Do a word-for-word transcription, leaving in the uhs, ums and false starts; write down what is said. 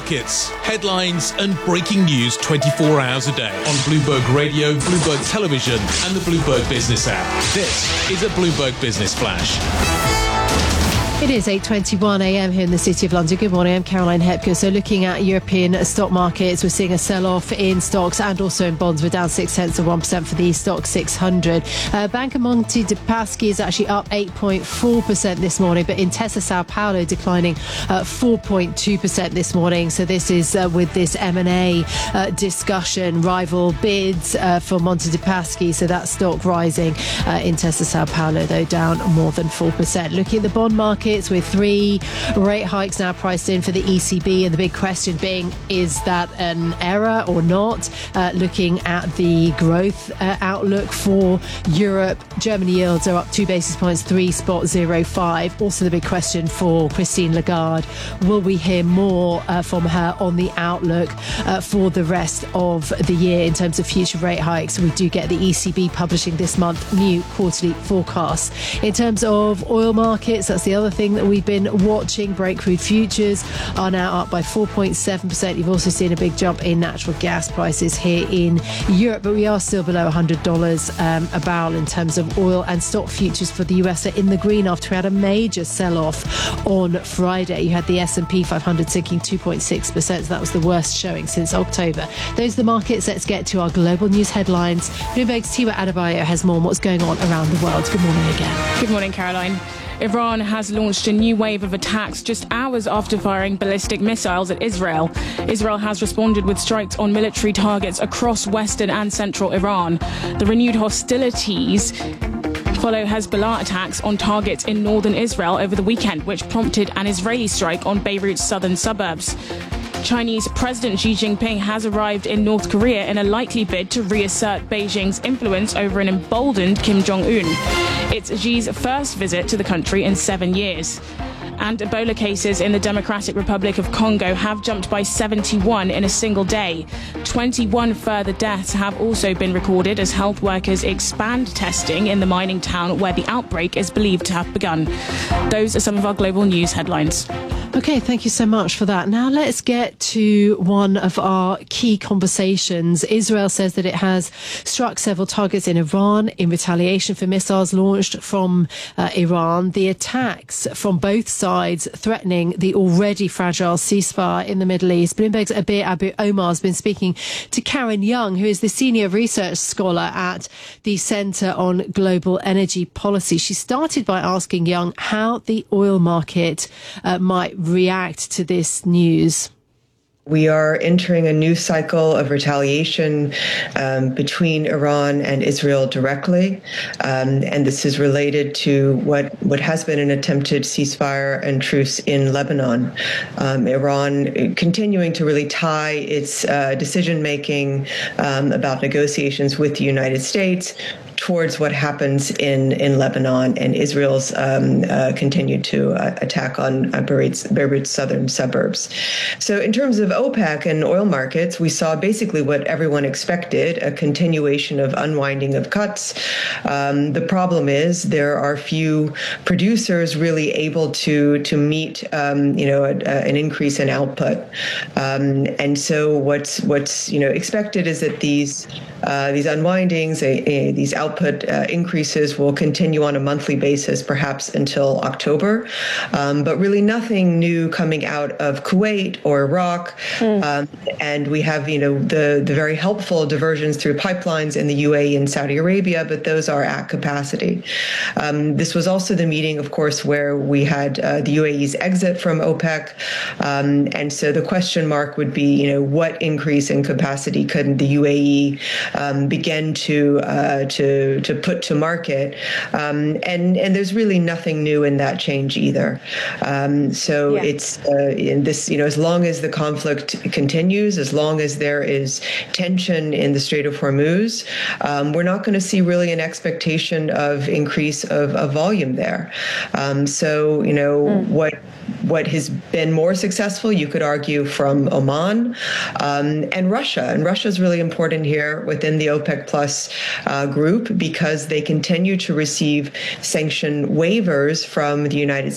markets, headlines and breaking news twenty-four hours a day on Bloomberg Radio, Bloomberg Television and the Bloomberg Business app. This is a Bloomberg Business Flash. It is eight twenty-one a.m. here in the City of London. Good morning, I'm Caroline Hepker. So looking at European stock markets, we're seeing a sell-off in stocks and also in bonds. We're down six tenths of one percent for the stock six hundred. Uh, Banco Monte de Paschi is actually up eight point four percent this morning, but Intesa Sao Paulo declining uh, four point two percent this morning. So this is uh, with this M and A uh, discussion, rival bids uh, for Monte de Paschi. So that stock rising. Uh, Intesa Sao Paulo, though, down more than four percent. Looking at the bond market, with three rate hikes now priced in for the E C B, and the big question being, is that an error or not? Uh, looking at the growth uh, outlook for Europe, Germany yields are up two basis points, three spot zero five. Also the big question for Christine Lagarde, will we hear more uh, from her on the outlook uh, for the rest of the year in terms of future rate hikes? We do get the E C B publishing this month new quarterly forecasts. In terms of oil markets, that's the other thing that we've been watching. Brent crude futures are now up by four point seven percent. You've also seen a big jump in natural gas prices here in Europe, but we are still below one hundred dollars um, a barrel in terms of oil, and stock futures for the U S are in the green after we had a major sell-off on Friday. You had the S and P five hundred sinking two point six percent, so that was the worst showing since October. Those are the markets. Let's get to our global news headlines. Bloomberg's Tiwa Adebayo has more on what's going on around the world. Good morning again. Good morning, Caroline. Iran has launched a new wave of attacks just hours after firing ballistic missiles at Israel. Israel has responded with strikes on military targets across western and central Iran. The renewed hostilities follow Hezbollah attacks on targets in northern Israel over the weekend, which prompted an Israeli strike on Beirut's southern suburbs. Chinese President Xi Jinping has arrived in North Korea in a likely bid to reassert Beijing's influence over an emboldened Kim Jong-un. It's Xi's first visit to the country in seven years. And Ebola cases in the Democratic Republic of Congo have jumped by seventy-one in a single day. twenty-one further deaths have also been recorded as health workers expand testing in the mining town where the outbreak is believed to have begun. Those are some of our global news headlines. Okay, thank you so much for that. Now let's get to one of our key conversations. Israel says that it has struck several targets in Iran in retaliation for missiles launched from uh, Iran. The attacks from both sides threatening the already fragile ceasefire in the Middle East. Bloomberg's Abir Abu Omar has been speaking to Karen Young, who is the senior research scholar at the Centre on Global Energy Policy. She started by asking Young how the oil market uh, might react to this news. We are entering a new cycle of retaliation um, between Iran and Israel directly, um, and this is related to what, what has been an attempted ceasefire and truce in Lebanon. Um, Iran continuing to really tie its uh, decision-making um, about negotiations with the United States towards what happens in, in Lebanon and Israel's um, uh, continued to uh, attack on uh, Beirut's, Beirut's southern suburbs. So in terms of OPEC and oil markets, we saw basically what everyone expected, a continuation of unwinding of cuts. Um, the problem is there are few producers really able to to meet um, you know a, a, an increase in output. Um, and so what's what's you know expected is that these uh, these unwindings, a, a, these output uh, increases will continue on a monthly basis, perhaps until October. Um, but really nothing new coming out of Kuwait or Iraq. Mm. Um, and we have, you know, the, the very helpful diversions through pipelines in the U A E and Saudi Arabia, but those are at capacity. Um, this was also the meeting, of course, where we had uh, the U A E's exit from OPEC. Um, and so the question mark would be, you know, what increase in capacity could the U A E um, begin to uh, to to put to market? Um, and and there's really nothing new in that change either. Um, so yeah. it's uh, in this, you know, as long as the conflict continues, as long as there is tension in the Strait of Hormuz, um, we're not going to see really an expectation of increase of, of volume there. Um, so, you know, mm. what what has been more successful, you could argue, from Oman um, and Russia. And Russia is really important here within the OPEC Plus uh, group because they continue to receive sanction waivers from the United